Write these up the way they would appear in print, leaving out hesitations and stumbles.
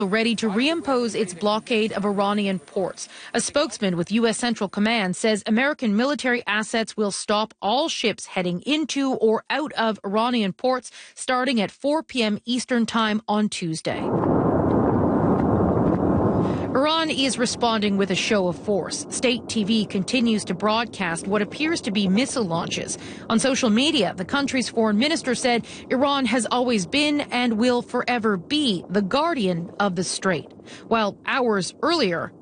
ready to reimpose its blockade of Iranian ports. A spokesman with U.S. Central Command says American military assets will stop all ships heading into or out of Iranian ports starting at 4 p.m. Eastern Time on Tuesday. Iran is responding with a show of force. State TV continues to broadcast what appears to be missile launches. On social media, the country's foreign minister said Iran has always been and will forever be the guardian of the strait. While hours earlier,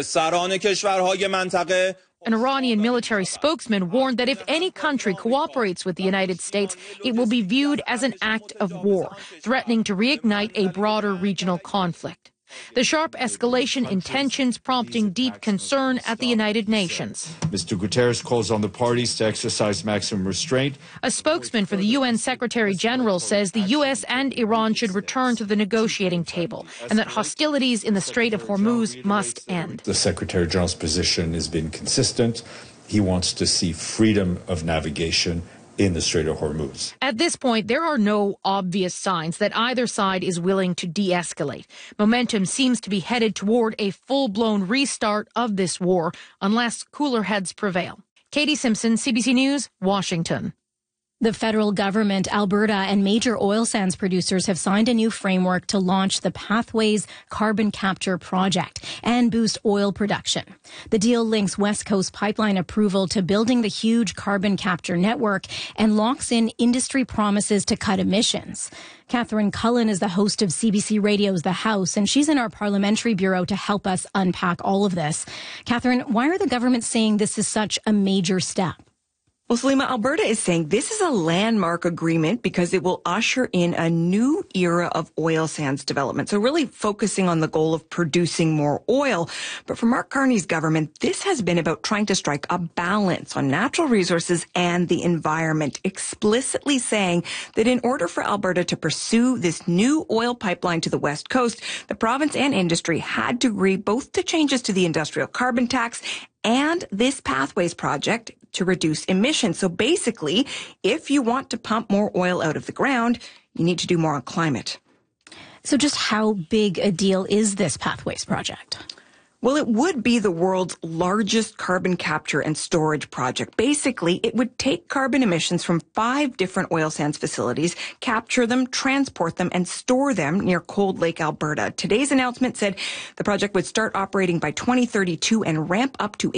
an Iranian military spokesman warned that if any country cooperates with the United States, it will be viewed as an act of war, threatening to reignite a broader regional conflict. The sharp escalation in tensions prompting deep concern at the United Nations. Mr. Guterres calls on the parties to exercise maximum restraint. A spokesman for the UN Secretary General says the U.S. and Iran should return to the negotiating table and that hostilities in the Strait of Hormuz must end. The Secretary General's position has been consistent. He wants to see freedom of navigation in the Strait of Hormuz. At this point, there are no obvious signs that either side is willing to de-escalate. Momentum seems to be headed toward a full-blown restart of this war unless cooler heads prevail. Katie Simpson, CBC News, Washington. The federal government, Alberta, and major oil sands producers have signed a new framework to launch the Pathways Carbon Capture Project and boost oil production. The deal links West Coast pipeline approval to building the huge carbon capture network and locks in industry promises to cut emissions. Catherine Cullen is the host of CBC Radio's The House, and she's in our parliamentary bureau to help us unpack all of this. Catherine, why are the government saying this is such a major step? Well, Salima, Alberta is saying this is a landmark agreement because it will usher in a new era of oil sands development. So really focusing on the goal of producing more oil. But for Mark Carney's government, this has been about trying to strike a balance on natural resources and the environment, explicitly saying that in order for Alberta to pursue this new oil pipeline to the West Coast, the province and industry had to agree both to changes to the industrial carbon tax and this Pathways project to reduce emissions. So basically, if you want to pump more oil out of the ground, you need to do more on climate. So just how big a deal is this Pathways project? Well, it would be the world's largest carbon capture and storage project. Basically, it would take carbon emissions from 5 different oil sands facilities, capture them, transport them, and store them near Cold Lake, Alberta. Today's announcement said the project would start operating by 2032 and ramp up to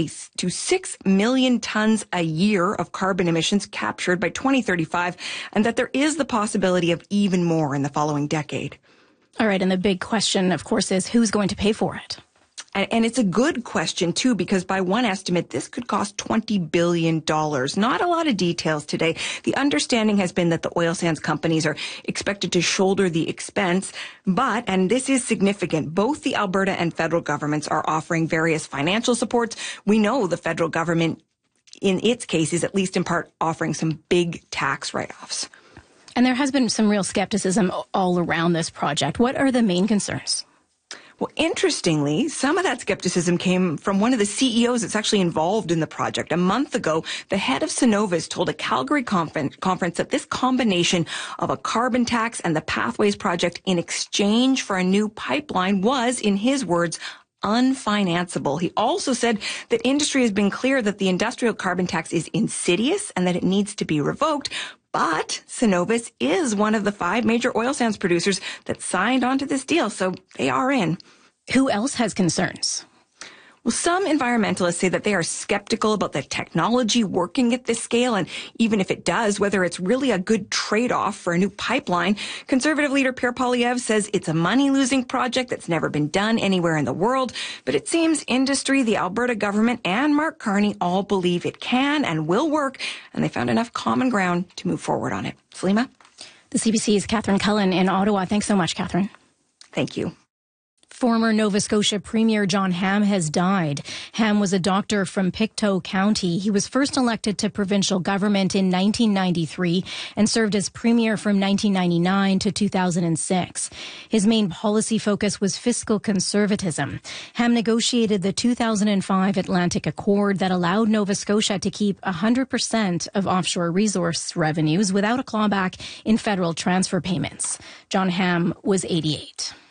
6 million tons a year of carbon emissions captured by 2035, and that there is the possibility of even more in the following decade. All right, and the big question, of course, is who's going to pay for it? And it's a good question, too, because by one estimate, this could cost $20 billion. Not a lot of details today. The understanding has been that the oil sands companies are expected to shoulder the expense. But, and this is significant, both the Alberta and federal governments are offering various financial supports. We know the federal government, in its case, is at least in part offering some big tax write-offs. And there has been some real skepticism all around this project. What are the main concerns? Well, interestingly, some of that skepticism came from one of the CEOs that's actually involved in the project. A month ago, the head of Cenovus told a Calgary conference that this combination of a carbon tax and the Pathways project in exchange for a new pipeline was, in his words, unfinanceable. He also said that industry has been clear that the industrial carbon tax is insidious and that it needs to be revoked. But Cenovus is one of the 5 major oil sands producers that signed onto this deal, so they are in. Who else has concerns? Well, some environmentalists say that they are skeptical about the technology working at this scale, and even if it does, whether it's really a good trade-off for a new pipeline. Conservative leader Pierre Poilievre says it's a money-losing project that's never been done anywhere in the world, but it seems industry, the Alberta government, and Mark Carney all believe it can and will work, and they found enough common ground to move forward on it. Salima? The CBC's Catherine Cullen in Ottawa. Thanks so much, Catherine. Thank you. Former Nova Scotia Premier John Hamm has died. Hamm was a doctor from Pictou County. He was first elected to provincial government in 1993 and served as premier from 1999 to 2006. His main policy focus was fiscal conservatism. Hamm negotiated the 2005 Atlantic Accord that allowed Nova Scotia to keep 100% of offshore resource revenues without a clawback in federal transfer payments. John Hamm was 88.